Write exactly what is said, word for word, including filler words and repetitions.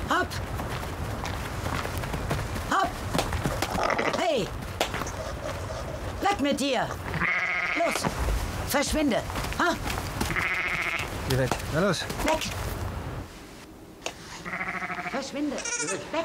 Hopp! Hopp! Hey! Weg mit dir! Los! Verschwinde! Ha? Geh weg. Na los. Weg! Verschwinde! Weg!